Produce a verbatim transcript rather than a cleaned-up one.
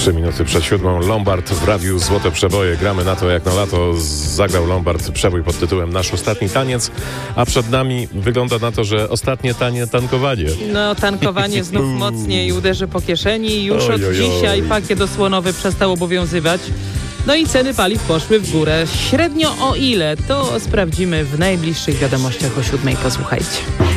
Trzy minuty przed siódmą. Lombard w radiu Złote Przeboje. Gramy na to jak na lato. Zagrał Lombard przebój pod tytułem Nasz ostatni taniec, a przed nami wygląda na to, że ostatnie tanie tankowanie. No, tankowanie znów mocniej uderzy po kieszeni. Już Oj, od oj, oj. dzisiaj pakiet osłonowy przestał obowiązywać. No i ceny paliw poszły w górę. Średnio o ile? To sprawdzimy w najbliższych wiadomościach o siódmej. Posłuchajcie.